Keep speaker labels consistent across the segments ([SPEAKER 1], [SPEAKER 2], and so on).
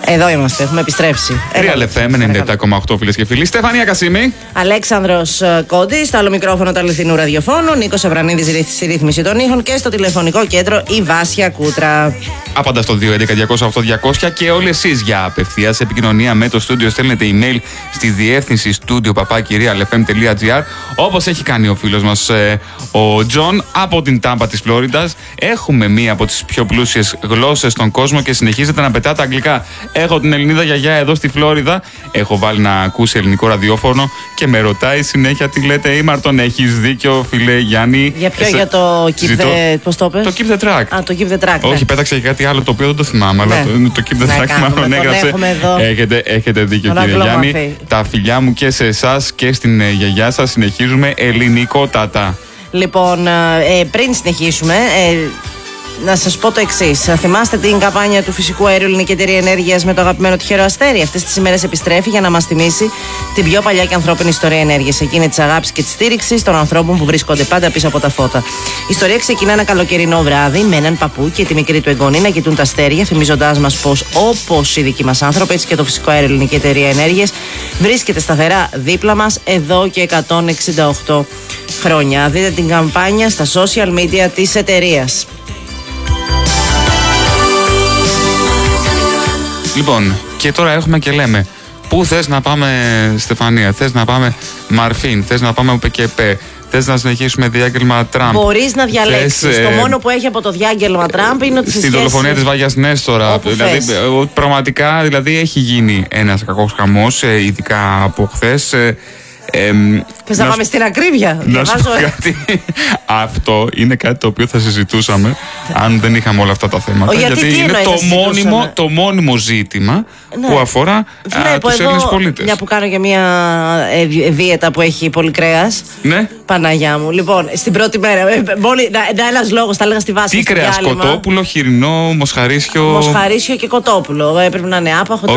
[SPEAKER 1] Εδώ είμαστε, έχουμε επιστρέψει.
[SPEAKER 2] Real FM 97,8 φίλες και φίλοι. Στεφανία Κασίμη.
[SPEAKER 1] Αλέξανδρος Κόντης, στο άλλο μικρόφωνο του αληθινού ραδιοφώνου. Νίκος Αβρανίδης στη ρύθμιση των ήχων και στο τηλεφωνικό κέντρο η Βάσια Κούτρα.
[SPEAKER 2] Άπαντα στο 211-200-8200 και όλοι εσείς για απευθείας επικοινωνία με το στούντιο στέλνετε email στη διεύθυνση studio@realfm.gr, όπως έχει κάνει ο φίλος μας ο Τζον από την Τάμπα της Φλόριδας. Έχουμε μία από τις πιο πλούσιες γλώσσες στον κόσμο και συνεχίζετε να πετάτε αγγλικά. Έχω την Ελληνίδα γιαγιά εδώ στη Φλόριδα. Έχω βάλει να ακούσει ελληνικό ραδιόφωνο και με ρωτάει συνέχεια τι λέτε. Ήμαρτον, έχεις δίκιο, φίλε Γιάννη.
[SPEAKER 1] Για ποιο, για το Keep the. Πώς το πες?
[SPEAKER 2] Το Keep the Track.
[SPEAKER 1] Α, το Keep the Track.
[SPEAKER 2] Όχι,
[SPEAKER 1] ναι.
[SPEAKER 2] Πέταξε και κάτι άλλο το οποίο δεν το θυμάμαι.
[SPEAKER 1] Ναι.
[SPEAKER 2] Αλλά το Keep the Track μάλλον έγραψε. Έχετε δίκιο, κύριε Γιάννη. Τα φιλιά μου και σε εσάς και στην γιαγιά σας. Συνεχίζουμε ελληνικότατα.
[SPEAKER 1] Λοιπόν, πριν συνεχίσουμε. Να σας πω το εξής. Θυμάστε την καμπάνια του φυσικού αερίου Ελληνική Εταιρεία Ενέργειας με το αγαπημένο τυχερό αστέρι? Αυτές τις ημέρες επιστρέφει για να μας θυμίσει την πιο παλιά και ανθρώπινη ιστορία ενέργειας. Εκείνη της αγάπης και της στήριξης των ανθρώπων που βρίσκονται πάντα πίσω από τα φώτα. Η ιστορία ξεκινά ένα καλοκαιρινό βράδυ με έναν παππού και τη μικρή του εγγονή να κοιτούν τα αστέρια, θυμίζοντάς μας πως όπως οι δικοί μας άνθρωποι, έτσι και το φυσικό αέριο Ελληνική Εταιρεία Ενέργειας βρίσκεται σταθερά δίπλα μας εδώ και 168 χρόνια. Δείτε την καμπάνια στα social media της εταιρείας.
[SPEAKER 2] Λοιπόν, και τώρα έχουμε και λέμε. Πού θες να πάμε, Στεφανία? Θες να πάμε Μαρφίν? Θες να πάμε ΟΠΚΕΠΕ? Θες να συνεχίσουμε διάγγελμα Τραμπ?
[SPEAKER 1] Μπορείς να διαλέξεις. Το μόνο που έχει από το διάγγελμα Τραμπ είναι ότι
[SPEAKER 2] στην δολοφονία της Βάγιας Νέστορα. Δηλαδή, πραγματικά δηλαδή, έχει γίνει ένας κακός χαμός, ειδικά από χθες.
[SPEAKER 1] Θες να πάμε στην ακρίβεια?
[SPEAKER 2] Να σου πω κάτι. Αυτό είναι κάτι το οποίο θα συζητούσαμε αν δεν είχαμε όλα αυτά τα θέματα. Γιατί είναι το μόνιμο ζήτημα που αφορά τους Έλληνες πολίτες.
[SPEAKER 1] Μια που κάνω και μια δίαιτα που έχει πολύ κρέας.
[SPEAKER 2] Ναι.
[SPEAKER 1] Παναγιά μου. Λοιπόν, στην πρώτη μέρα. Ένας λόγος, τα έλεγα στη βάση.
[SPEAKER 2] Τι κρέας? Κοτόπουλο, χοιρινό, μοσχαρίσιο?
[SPEAKER 1] Μοσχαρίσιο και κοτόπουλο. Έπρεπε να είναι άπαχο.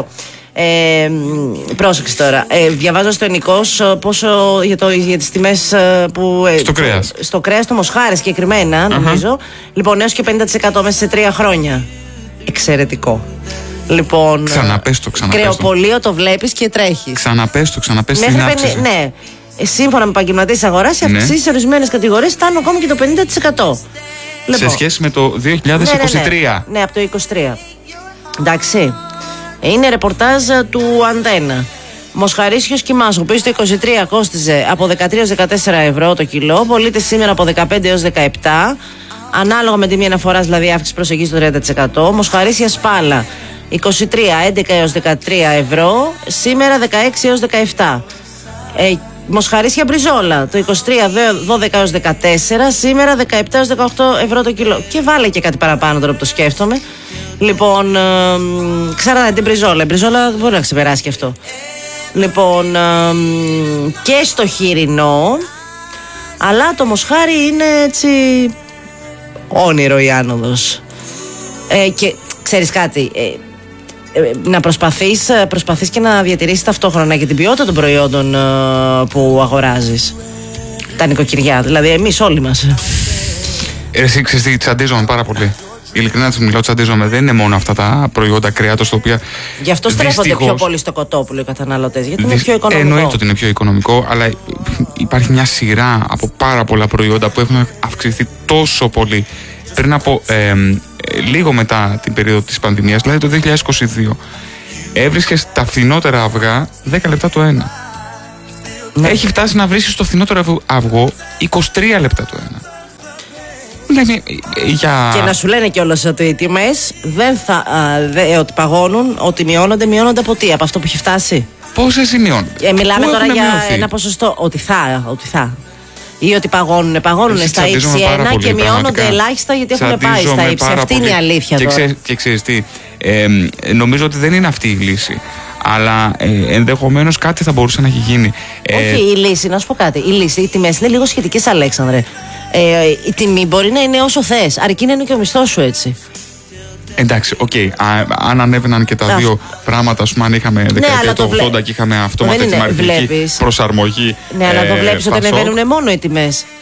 [SPEAKER 1] Πρόσεξε τώρα. Διαβάζω στο Ενικός πόσο για τις τιμές που.
[SPEAKER 2] Στο κρέας.
[SPEAKER 1] Στο κρέας, το μοσχάρι συγκεκριμένα, νομίζω. Λοιπόν, έως και 50% μέσα σε 3 χρόνια. Εξαιρετικό. Λοιπόν.
[SPEAKER 2] Ξαναπες το.
[SPEAKER 1] Κρεοπολείο το βλέπεις και τρέχεις.
[SPEAKER 2] Ξαναπες την αύξηση.
[SPEAKER 1] Ναι. Σύμφωνα με επαγγελματίες αγοράς, οι αυξήσεις σε ορισμένες κατηγορίες φτάνουν ακόμη και το 50%.
[SPEAKER 2] Σε σχέση με το 2023.
[SPEAKER 1] Ναι, από το 2023. Εντάξει. Είναι ρεπορτάζ του Αντένα. Μοσχαρίσιος κοιμάς, ο οποίος το 23 κόστιζε από 13-14 ευρώ το κιλό, πωλείται σήμερα από 15 έως 17, ανάλογα με τιμή αναφοράς, δηλαδή αύξηση προσεγγίζει το 30%. Μοσχαρίσια σπάλα 23, 11 έως 13 ευρώ, σήμερα 16 έως 17. Μοσχαρίσια μπριζόλα το 23, 12 έως 14, σήμερα 17 έως 18 ευρώ το κιλό. Και βάλε και κάτι παραπάνω τώρα που το σκέφτομαι. Λοιπόν, ξέρατε την μπριζόλα. Η μπριζόλα μπορεί να ξεπεράσει και αυτό. Λοιπόν, και στο χοιρινό, αλλά το μοσχάρι είναι έτσι όνειρο η άνοδος. Και ξέρεις κάτι, να προσπαθείς και να διατηρήσεις ταυτόχρονα και την ποιότητα των προϊόντων που αγοράζεις. Τα νοικοκυριά, δηλαδή εμείς όλοι μας.
[SPEAKER 2] Εσύ ξέρεις τι, τσαντίζομαι πάρα πολύ. Ειλικρινά της μιλάω, τσαντίζομαι. Δεν είναι μόνο αυτά τα προϊόντα κρέατος τα οποία.
[SPEAKER 1] Γι' αυτό στρέφονται πιο πολύ στο κοτόπουλο οι καταναλωτές. Γιατί είναι πιο οικονομικό.
[SPEAKER 2] Εννοείται ότι είναι πιο οικονομικό, αλλά υπάρχει μια σειρά από πάρα πολλά προϊόντα που έχουν αυξηθεί τόσο πολύ. Πριν από λίγο μετά την περίοδο της πανδημίας, δηλαδή το 2022, έβρισκες τα φθηνότερα αυγά 10 λεπτά το ένα. Ναι. Έχει φτάσει να βρίσκεις το φθηνότερο αυγό 23 λεπτά το ένα.
[SPEAKER 1] Και να σου λένε κιόλας ότι οι τιμές ότι παγώνουν, ότι μειώνονται από τι? Από αυτό που έχει φτάσει.
[SPEAKER 2] Πόσες σημειώνονται?
[SPEAKER 1] Μιλάμε τώρα για ένα ποσοστό. Ότι θα. Ή ότι παγώνουν στα ύψη 1 και μειώνονται ελάχιστα γιατί έχουν πάει στα ύψη. Αυτή είναι η αλήθεια τώρα.
[SPEAKER 2] Και ξέρεις τι, νομίζω ότι δεν είναι αυτή η λύση. Αλλά ενδεχομένως κάτι θα μπορούσε να έχει γίνει.
[SPEAKER 1] Όχι, η λύση, να σου πω κάτι. Οι τιμές είναι λίγο σχετικές, Αλέξανδρε. Η τιμή μπορεί να είναι όσο θες, αρκεί να είναι και ο μισθός σου έτσι.
[SPEAKER 2] Εντάξει, οκ. Αν ανέβαιναν και τα δύο πράγματα, ας πούμε, αν είχαμε δεκαετία του 80 και είχαμε αυτόματη τιμαριθμική προσαρμογή.
[SPEAKER 1] Ναι, αλλά το βλέπεις ότι ανεβαίνουν μόνο οι τιμές.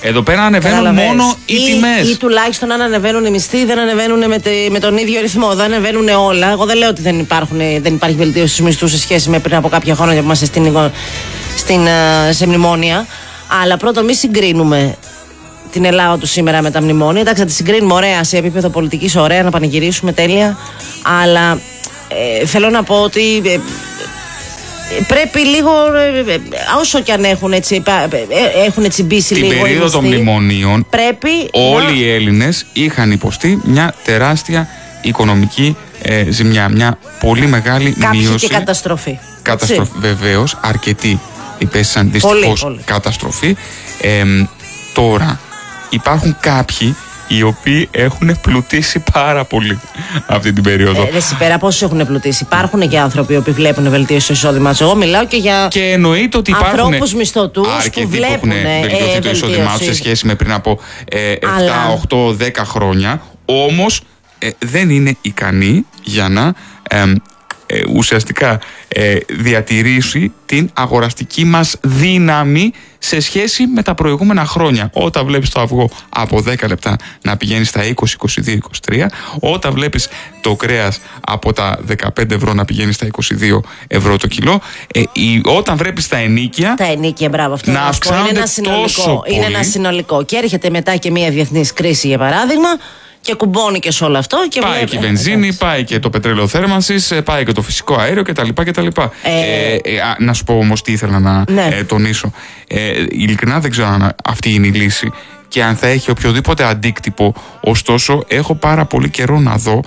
[SPEAKER 2] Εδώ πέρα ανεβαίνουν μόνο οι τιμές.
[SPEAKER 1] Ή τουλάχιστον αν ανεβαίνουν οι μισθοί, δεν ανεβαίνουν με τον ίδιο ρυθμό. Δεν ανεβαίνουν όλα. Εγώ δεν λέω ότι δεν υπάρχει βελτίωση στους μισθούς σε σχέση με πριν από κάποια χρόνια που είμαστε σε μνημόνια. Αλλά πρώτον, μη συγκρίνουμε την Ελλάδα του σήμερα με τα μνημόνια. Εντάξει, θα τη συγκρίνουμε ωραία σε επίπεδο πολιτικής, ωραία, να πανηγυρίσουμε τέλεια. Αλλά θέλω να πω ότι πρέπει λίγο, όσο κι αν έχουν έτσι μπήσει λίγο.
[SPEAKER 2] Την περίοδο των μνημονίων όλοι οι Έλληνες είχαν υποστεί μια τεράστια οικονομική ζημιά. Μια πολύ μεγάλη μείωση.
[SPEAKER 1] Κάποιοι και καταστροφή.
[SPEAKER 2] Βεβαίως, αρκετοί υπέστησαν δυστυχώς καταστροφή. Τώρα υπάρχουν κάποιοι οι οποίοι έχουν πλουτίσει πάρα πολύ αυτή την περίοδο.
[SPEAKER 1] Πέρα πόσοι έχουν πλουτίσει. Υπάρχουν και άνθρωποι που βλέπουν βελτίωση στο εισόδημά του. Εγώ μιλάω και για ανθρώπους μισθωτούς που βλέπουν
[SPEAKER 2] βελτιωθεί το εισόδημά του σε σχέση με πριν από 7, 8, 10 χρόνια. Όμως δεν είναι ικανοί για να ουσιαστικά διατηρήσει την αγοραστική μας δύναμη σε σχέση με τα προηγούμενα χρόνια. Όταν βλέπεις το αυγό από 10 λεπτά να πηγαίνει στα 20, 22, 23, όταν βλέπεις το κρέας από τα 15 ευρώ να πηγαίνει στα 22 ευρώ το κιλό, όταν βλέπεις τα ενίκια.
[SPEAKER 1] Τα ενίκια, μπράβο, αυτό
[SPEAKER 2] να αυξάνονται τόσο πολύ.
[SPEAKER 1] Είναι ένα συνολικό. Και έρχεται μετά και μια διεθνής κρίση, για παράδειγμα, και κουμπώνει και σε όλο αυτό. Και
[SPEAKER 2] πάει και η βενζίνη, πάει και το πετρέλαιο θέρμανσης, πάει και το φυσικό αέριο κτλ. Να σου πω όμως τι ήθελα να τονίσω. Ειλικρινά δεν ξέρω αν αυτή είναι η λύση και αν θα έχει οποιοδήποτε αντίκτυπο. Ωστόσο, έχω πάρα πολύ καιρό να δω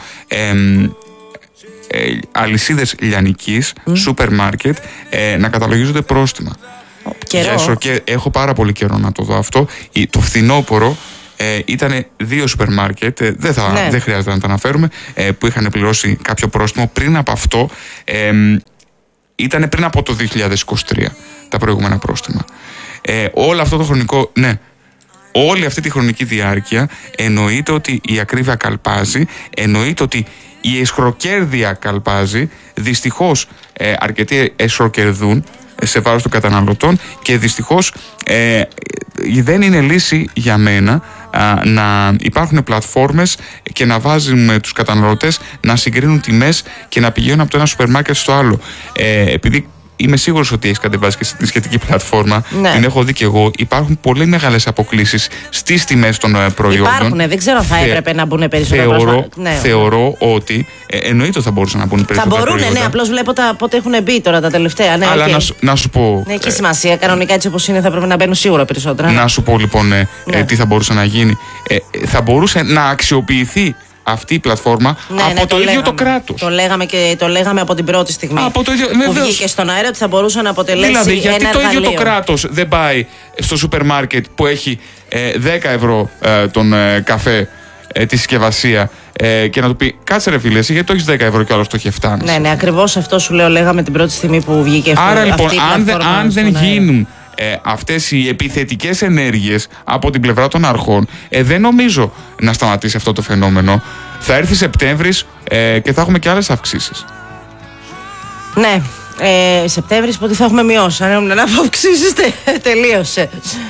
[SPEAKER 2] αλυσίδες λιανικής, σούπερ μάρκετ, να καταλογίζονται πρόστιμα. Και έχω πάρα πολύ καιρό να το δω αυτό. Το φθινόπωρο ήταν 2 σούπερ μάρκετ, δεν χρειάζεται να τα αναφέρουμε, που είχαν πληρώσει κάποιο πρόστιμο. Πριν από αυτό, ήταν πριν από το 2023 τα προηγούμενα πρόστιμα. Όλο αυτό το χρονικό, όλη αυτή τη χρονική διάρκεια εννοείται ότι η ακρίβεια καλπάζει, εννοείται ότι η εσχροκέρδεια καλπάζει. Δυστυχώς αρκετοί εσχροκερδούν σε βάρος των καταναλωτών και δυστυχώς δεν είναι λύση για μένα να υπάρχουν πλατφόρμες και να βάζουν τους καταναλωτές να συγκρίνουν τιμές και να πηγαίνουν από το ένα σούπερ μάρκετ στο άλλο. Επειδή είμαι σίγουρος ότι έχεις κατεβάσει και τη σχετική πλατφόρμα, την έχω δει και εγώ, υπάρχουν πολύ μεγάλες αποκλίσεις στις τιμές των προϊόντων.
[SPEAKER 1] Υπάρχουν, δεν ξέρω αν θα έπρεπε να μπουν περισσότερα.
[SPEAKER 2] Θεωρώ ότι εννοείται θα μπορούσαν να μπουν περισσότερα.
[SPEAKER 1] Θα μπορούν, απλώς βλέπω πότε έχουν μπει τώρα τα τελευταία.
[SPEAKER 2] Αλλά να σου πω.
[SPEAKER 1] Ναι, έχει σημασία. Κανονικά έτσι όπως είναι θα πρέπει να μπαίνουν σίγουρα περισσότερα.
[SPEAKER 2] Να σου πω λοιπόν τι θα μπορούσε να γίνει. Θα μπορούσε να αξιοποιηθεί αυτή η πλατφόρμα από το ίδιο το κράτος.
[SPEAKER 1] Το λέγαμε από την πρώτη στιγμή.
[SPEAKER 2] Από το ίδιο,
[SPEAKER 1] που βγήκε στον αέρα ότι θα μπορούσε να αποτελέσει
[SPEAKER 2] δηλαδή, γιατί
[SPEAKER 1] ένα
[SPEAKER 2] το ίδιο
[SPEAKER 1] εργαλείο.
[SPEAKER 2] το κράτος δεν πάει στο σούπερ μάρκετ που έχει 10 ευρώ τον καφέ, τη συσκευασία, και να του πει κάτσε ρε φίλε, εσύ γιατί το έχεις 10 ευρώ και ο άλλος το έχει 7.
[SPEAKER 1] Ναι, ακριβώς αυτό σου λέω, λέγαμε την πρώτη στιγμή που βγήκε αυτή.
[SPEAKER 2] Άρα λοιπόν,
[SPEAKER 1] αυτή
[SPEAKER 2] αν δεν γίνουν αυτές οι επιθετικές ενέργειες από την πλευρά των αρχών, δεν νομίζω να σταματήσει αυτό το φαινόμενο. Θα έρθει Σεπτέμβρης και θα έχουμε και άλλες αυξήσεις.
[SPEAKER 1] Ναι, Σεπτέμβρης που θα έχουμε μειώσει. Αν έχουν αυξήσεις, τελείωσε.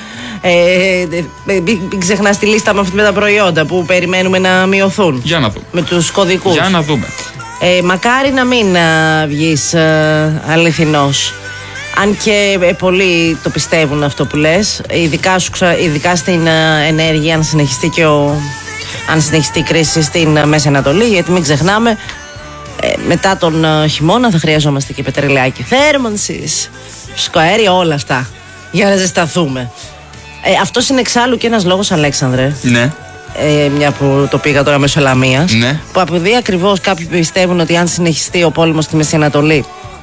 [SPEAKER 1] Μην ξεχνάς τη λίστα με τα προϊόντα που περιμένουμε να μειωθούν.
[SPEAKER 2] Για να δούμε.
[SPEAKER 1] Με τους κωδικούς.
[SPEAKER 2] Για να δούμε.
[SPEAKER 1] Μακάρι να μην βγεις αληθινός. Αν και πολλοί το πιστεύουν αυτό που λες, ειδικά στην ενέργεια, αν συνεχιστεί η κρίση στην Μέση Ανατολή, γιατί μην ξεχνάμε, μετά τον χειμώνα θα χρειαζόμαστε και πετρελαιάκι θέρμανσης, φυσικό αέριο, όλα αυτά, για να ζεσταθούμε. Αυτός είναι εξάλλου και ένας λόγος, Αλέξανδρε.
[SPEAKER 2] Ναι.
[SPEAKER 1] Μια που το πήγα τώρα μέσω Λαμίας,
[SPEAKER 2] ναι.
[SPEAKER 1] Που επειδή ακριβώς κάποιοι πιστεύουν ότι αν συνεχιστεί ο πόλεμος στη Μέση Ανατολή,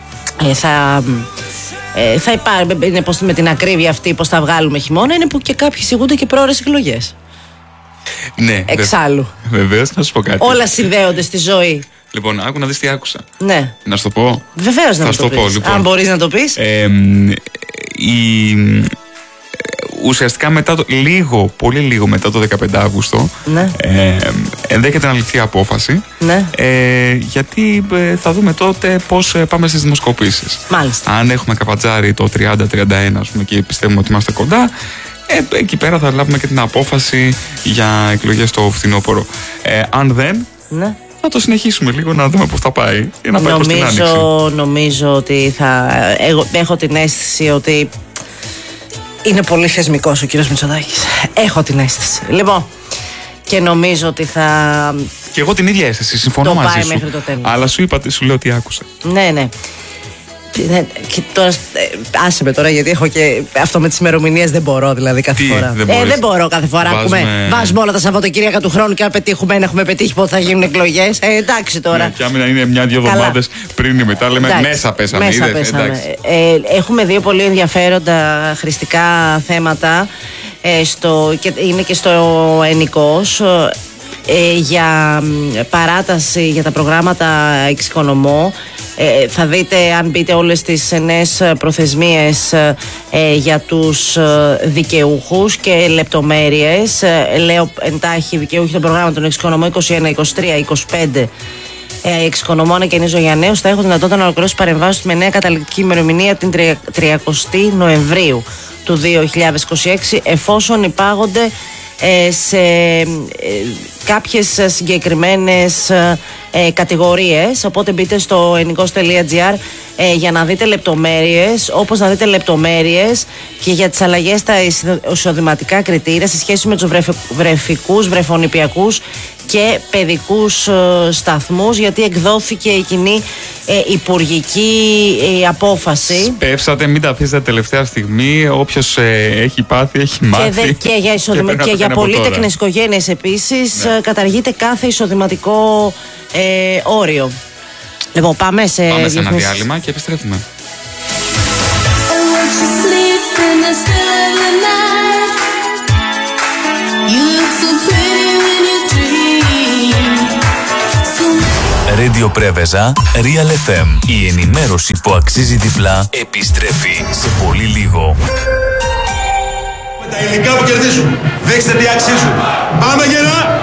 [SPEAKER 1] θα υπάρχει με την ακρίβεια αυτή πως θα βγάλουμε χειμώνα, είναι που και κάποιοι σιγούνται και πρόωρες εκλογές.
[SPEAKER 2] Ναι.
[SPEAKER 1] Εξάλλου.
[SPEAKER 2] Βεβαίως, να σου πω κάτι.
[SPEAKER 1] Όλα συνδέονται στη ζωή.
[SPEAKER 2] Λοιπόν, άκου να δεις τι άκουσα.
[SPEAKER 1] Ναι.
[SPEAKER 2] Να σου το πω.
[SPEAKER 1] Βεβαίως να το πεις. Λοιπόν. Αν μπορείς να το πεις.
[SPEAKER 2] Ουσιαστικά πολύ λίγο μετά το 15 Αύγουστο, ναι. Ενδέχεται να ληφθεί απόφαση,
[SPEAKER 1] ναι.
[SPEAKER 2] Γιατί θα δούμε τότε πώς πάμε στις δημοσκοπήσεις.
[SPEAKER 1] Μάλιστα.
[SPEAKER 2] Αν έχουμε καπατζάρι το 30-31 ας πούμε, και πιστεύουμε ότι είμαστε κοντά, εκεί πέρα θα λάβουμε και την απόφαση για εκλογές στο φθινόπωρο. Αν δεν,
[SPEAKER 1] ναι,
[SPEAKER 2] θα το συνεχίσουμε λίγο να δούμε πώς θα πάει. Για να πάει προς την Άνοιξη.
[SPEAKER 1] Νομίζω ότι εγώ έχω την αίσθηση ότι είναι πολύ θεσμικός ο κύριος Μητσοτάκης. Έχω την αίσθηση. Λοιπόν, και νομίζω ότι θα.
[SPEAKER 2] Και εγώ την ίδια αίσθηση, συμφωνώ μαζί σου.
[SPEAKER 1] Μέχρι το τέλος.
[SPEAKER 2] Αλλά σου λέω ότι άκουσα.
[SPEAKER 1] Ναι. Και τώρα, άσε με τώρα, γιατί έχω και αυτό με τις ημερομηνίες, δεν μπορώ δηλαδή κάθε φορά. Δεν μπορώ κάθε φορά. Βάζουμε όλα τα Σαββατοκύριακα του χρόνου και αν πετύχουμε, αν έχουμε πετύχει πότε θα γίνουν εκλογές. Εντάξει τώρα.
[SPEAKER 2] Και άμενα είναι μια-δυο εβδομάδες πριν ή μετά, λέμε μέσα πέσαμε.
[SPEAKER 1] Έχουμε δύο πολύ ενδιαφέροντα χρηστικά θέματα. Και είναι και στο Ενικός. Για παράταση για τα προγράμματα εξοικονομώ. Θα δείτε, αν μπείτε, όλες τις νέες προθεσμίες για τους δικαιούχους και λεπτομέρειες. Λέω εντάχει, δικαιούχοι των προγράμματων εξοικονομώ 21, 23, 25 εξοικονομώ ανακαινίζω για νέους. Θα έχω δυνατότητα να ολοκληρώσει παρεμβάσεις με νέα καταληκτική ημερομηνία την 30η Νοεμβρίου του 2026, εφόσον υπάγονται σε κάποιες συγκεκριμένες κατηγορίες. Οπότε μπείτε στο ennikos.gr για να δείτε λεπτομέρειες, όπως να δείτε λεπτομέρειες και για τις αλλαγές στα εισοδηματικά κριτήρια σε σχέση με τους βρεφικούς, βρεφονηπιακούς και παιδικούς σταθμούς, γιατί εκδόθηκε η κοινή υπουργική απόφαση.
[SPEAKER 2] Σπεύσατε, μην τα αφήσετε τελευταία στιγμή. Όποιος έχει πάθει, έχει μάθει.
[SPEAKER 1] Και για πολύτεκνες οικογένειες επίσης, ναι, καταργείται κάθε εισοδηματικό όριο. Λοιπόν, πάμε σε
[SPEAKER 2] ένα διάλειμμα και επιστρέφουμε.
[SPEAKER 3] Radio Preveza, Real FM. Η ενημέρωση που αξίζει διπλά επιστρέφει σε πολύ λίγο.
[SPEAKER 4] Με τα υλικά που κερδίζουν, δείξτε τι αξίζουν. Πάμε γερά!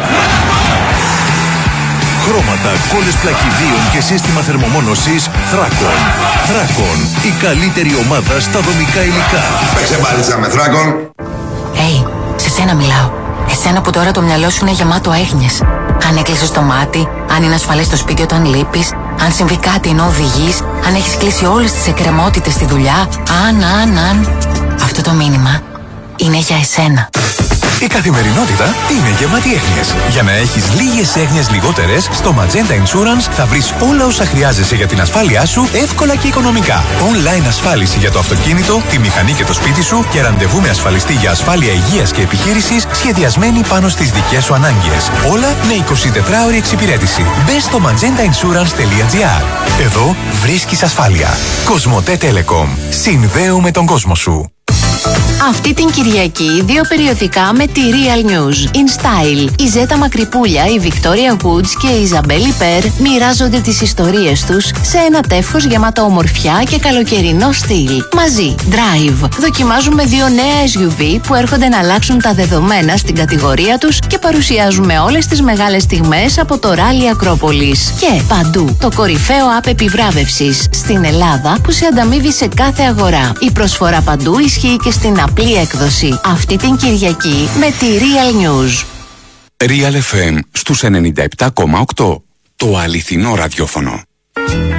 [SPEAKER 3] Χρώματα, κόλλες πλακιδίων και σύστημα θερμομόνωσης Thrakon. Thrakon, η καλύτερη ομάδα στα δομικά υλικά.
[SPEAKER 4] Παίξε μπάλιτσα με Thrakon.
[SPEAKER 5] Σε σένα μιλάω. Εσένα που τώρα το μυαλό σου είναι γεμάτο έγνοιες. Αν έκλεισες το μάτι, αν είναι ασφαλές στο σπίτι όταν λείπεις, αν συμβεί κάτι ενώ οδηγείς, αν έχεις κλείσει όλες τις εκκρεμότητες στη δουλειά, αν. Αυτό το μήνυμα είναι για εσένα.
[SPEAKER 3] Η καθημερινότητα είναι γεμάτη έγνοιες. Για να έχεις λίγες έγνοιες λιγότερες, στο Magenta Insurance θα βρεις όλα όσα χρειάζεσαι για την ασφάλειά σου εύκολα και οικονομικά. Online ασφάλιση για το αυτοκίνητο, τη μηχανή και το σπίτι σου και ραντεβού με ασφαλιστή για ασφάλεια υγείας και επιχείρησης σχεδιασμένη πάνω στις δικές σου ανάγκες. Όλα με 24ωρη εξυπηρέτηση. Μπες στο magentainsurance.gr. Εδώ βρίσκεις ασφάλεια. Κοσμοτέ Telecom. Συνδέουμε τον κόσμο σου.
[SPEAKER 6] Αυτή την Κυριακή, δύο περιοδικά με τη Real News. In Style. Η Ζέτα Μακρυπούλια, η Victoria Woods και η Ιζαμπέλη Περ μοιράζονται τις ιστορίες τους σε ένα τεύχος γεμάτο ομορφιά και καλοκαιρινό στυλ. Μαζί, Drive. Δοκιμάζουμε δύο νέα SUV που έρχονται να αλλάξουν τα δεδομένα στην κατηγορία τους και παρουσιάζουμε όλες τις μεγάλες στιγμές από το Rally Ακρόπολης. Και παντού, το κορυφαίο app επιβράβευσης στην Ελλάδα που σε ανταμείβει σε κάθε αγορά. Η προσφορά παντού ισχύει και στην απλή έκδοση. Αυτή την Κυριακή με τη Real News.
[SPEAKER 7] Real FM στους 97,8. Το αληθινό ραδιόφωνο.